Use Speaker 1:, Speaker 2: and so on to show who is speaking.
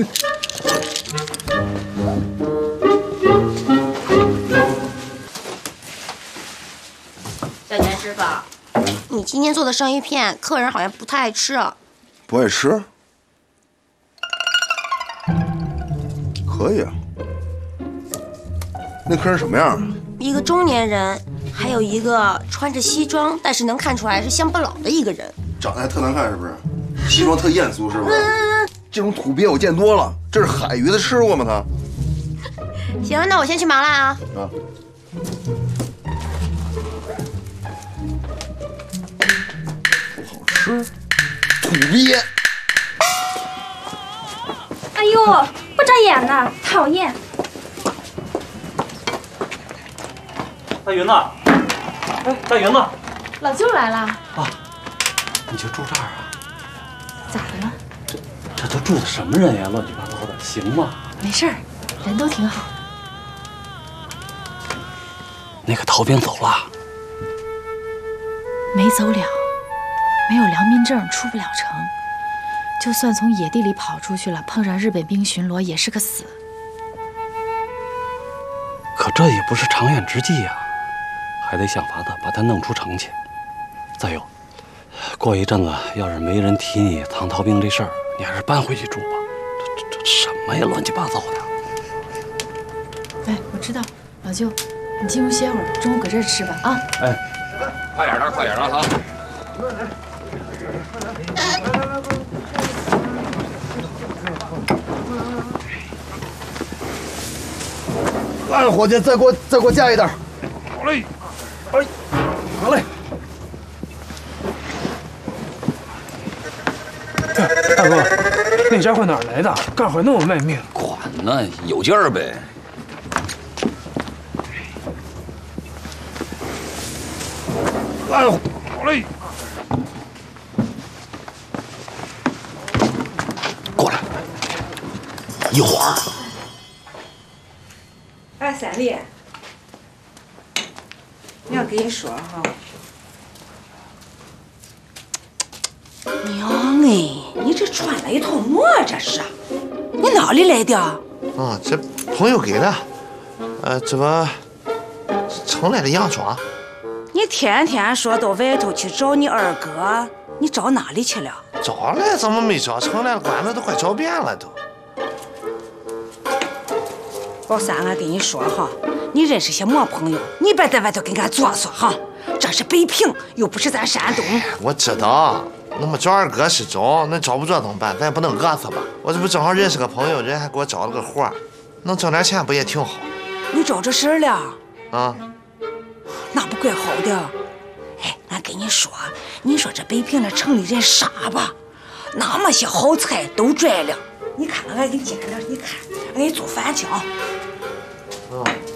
Speaker 1: 小田师傅，你今天做的生鱼片，客人好像不太爱吃啊。
Speaker 2: 不爱吃？可以啊。那客人什么样啊？
Speaker 1: 一个中年人，还有一个穿着西装，但是能看出来是乡巴佬的一个人。
Speaker 2: 长得还特难看是不是？西装特艳俗是不是？这种土鳖我见多了，这是海鱼的吃过吗他？
Speaker 1: 行，那我先去忙了啊。
Speaker 2: 啊。不好吃，土鳖。
Speaker 3: 哎呦，不眨眼呢，讨厌！
Speaker 4: 大云呐，哎，大云呐，
Speaker 3: 老舅来了
Speaker 4: 啊，你就住这儿啊？
Speaker 3: 咋的了？
Speaker 4: 这都住的什么人呀？乱七八糟的，行吗？
Speaker 3: 没事儿，人都挺好。
Speaker 4: 那个逃兵走了？
Speaker 3: 没走了，没有良民证出不了城。就算从野地里跑出去了，碰上日本兵巡逻也是个死。
Speaker 4: 可这也不是长远之计呀，还得想法子把他弄出城去。再有，过一阵子要是没人提你藏逃兵这事儿，你还是搬回去住吧。这什么呀，乱七八糟的！
Speaker 3: 哎，我知道，老舅，你进屋歇会儿，中午搁这儿吃吧啊。
Speaker 4: 哎，
Speaker 5: 快点的，快点的哈！
Speaker 2: 来，伙计，再给我加一袋。
Speaker 5: 好嘞，哎，好嘞。
Speaker 6: 大哥，那家伙哪儿来的？干活那么卖命？
Speaker 5: 管呢，有劲儿呗。
Speaker 2: 来，
Speaker 5: 好嘞。
Speaker 4: 过来，一会儿。
Speaker 7: 哎，三丽，我要跟你说哈，娘哎，你这穿了一头么？这是？你哪里来的？
Speaker 8: 啊，这朋友给的，这不城来的洋装。
Speaker 7: 你天天说到外头去找你二哥，你找哪里去了？
Speaker 8: 找了，怎么没找？城来的馆子都快找遍了都。
Speaker 7: 老三，俺跟你说哈，你认识些么朋友？你别在外头跟俺作嗦哈。这是北平，又不是咱山东。
Speaker 8: 我知道，那么找二哥是找，那找不着怎么办？咱也不能饿死吧？我这不正好认识个朋友，人还给我找了个活，能挣点钱不也挺好？
Speaker 7: 你找着事儿了？
Speaker 8: 啊，
Speaker 7: 那不怪好的。哎，俺跟你说，你说这北平的城里人傻吧？那么些好菜都拽了。你看，俺给你捡点，你看，俺给你做饭去啊。